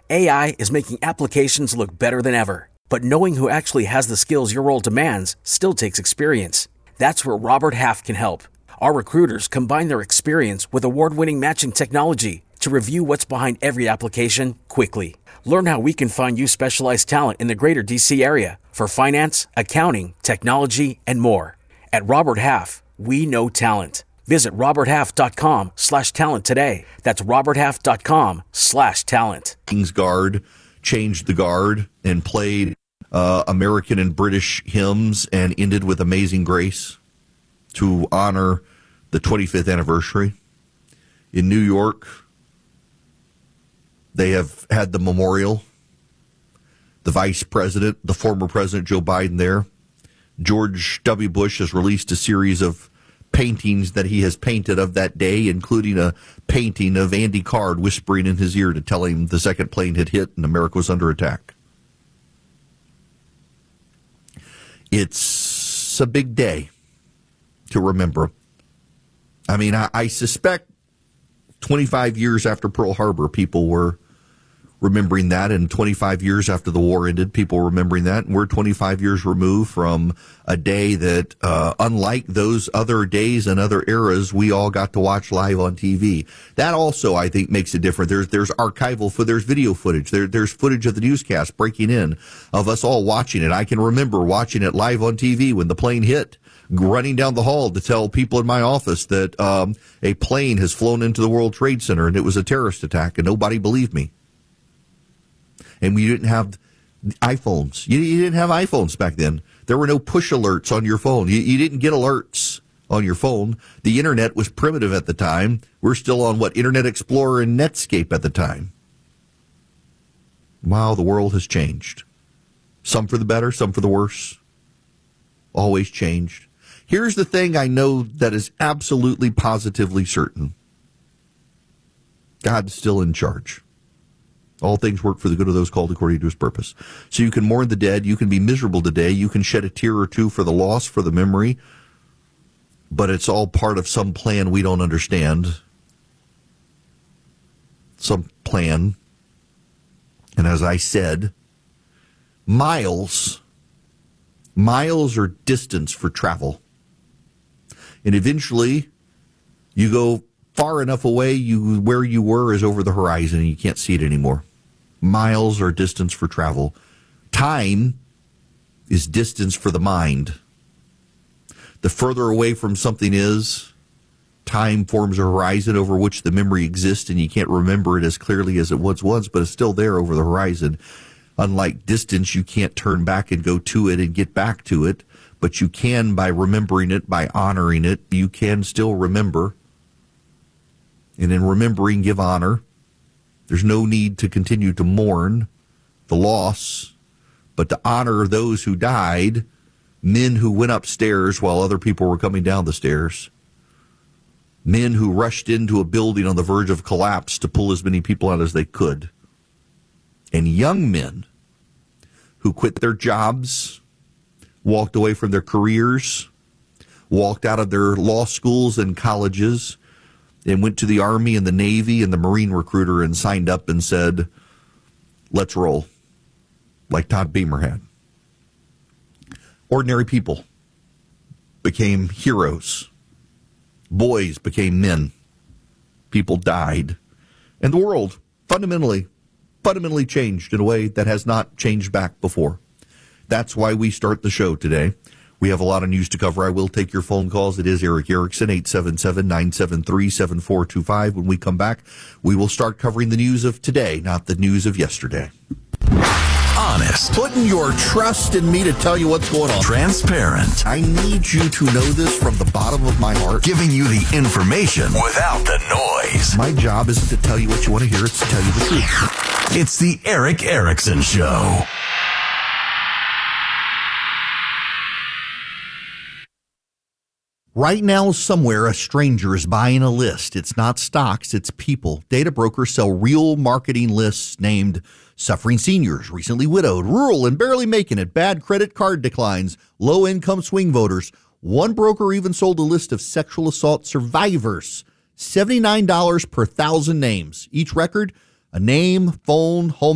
AI is making applications look better than ever. But knowing who actually has the skills your role demands still takes experience. That's where Robert Half can help. Our recruiters combine their experience with award-winning matching technology to review what's behind every application quickly. Learn how we can find you specialized talent in the greater D.C. area for finance, accounting, technology, and more. At Robert Half, we know talent. Visit roberthalf.com/talent today. That's roberthalf.com/talent. King's Guard changed the guard and played American and British hymns and ended with Amazing Grace to honor the 25th anniversary. In New York, they have had the memorial. The vice president, the former President Joe Biden there. George W. Bush has released a series of paintings that he has painted of that day, including a painting of Andy Card whispering in his ear to tell him the second plane had hit and America was under attack. It's a big day to remember. I mean, I suspect 25 years after Pearl Harbor, people were remembering that, and 25 years after the war ended, people were remembering that, and we're 25 years removed from a day that, unlike those other days and other eras, we all got to watch live on TV. That also, I think, makes it different. There's archival, there's video footage, there's footage of the newscast breaking in, of us all watching it. I can remember watching it live on TV when the plane hit, running down the hall to tell people in my office that a plane has flown into the World Trade Center and it was a terrorist attack, and nobody believed me. And we didn't have iPhones. You didn't have iPhones back then. There were no push alerts on your phone. You didn't get alerts on your phone. The internet was primitive at the time. We're still on, Internet Explorer and Netscape at the time. Wow, the world has changed. Some for the better, some for the worse. Always changed. Here's the thing I know that is absolutely positively certain. God's still in charge. All things work for the good of those called according to his purpose. So you can mourn the dead. You can be miserable today. You can shed a tear or two for the loss, for the memory. But it's all part of some plan we don't understand. Some plan. And as I said, miles are distance for travel. And eventually, you go far enough away, where you were is over the horizon and you can't see it anymore. Miles are distance for travel. Time is distance for the mind. The further away from something is, time forms a horizon over which the memory exists, and you can't remember it as clearly as it once was, but it's still there over the horizon. Unlike distance, you can't turn back and go to it and get back to it, but you can, by remembering it, by honoring it, you can still remember. And in remembering, give honor. There's no need to continue to mourn the loss, but to honor those who died, men who went upstairs while other people were coming down the stairs, men who rushed into a building on the verge of collapse to pull as many people out as they could, and young men who quit their jobs, walked away from their careers, walked out of their law schools and colleges, and went to the Army and the Navy and the Marine recruiter and signed up and said, let's roll, like Todd Beamer had. Ordinary people became heroes. Boys became men. People died. And the world fundamentally changed in a way that has not changed back before. That's why we start the show today. We have a lot of news to cover. I will take your phone calls. It is Eric Erickson, 877-973-7425. When we come back, we will start covering the news of today, not the news of yesterday. Honest. Putting your trust in me to tell you what's going on. Transparent. I need you to know this from the bottom of my heart. Giving you the information without the noise. My job isn't to tell you what you want to hear. It's to tell you the truth. It's the Eric Erickson Show. Right now, somewhere, a stranger is buying a list. It's not stocks, it's people. Data brokers sell real marketing lists named suffering seniors, recently widowed, rural and barely making it, bad credit card declines, low-income swing voters. One broker even sold a list of sexual assault survivors, $79 per 1,000 names. Each record, a name, phone, home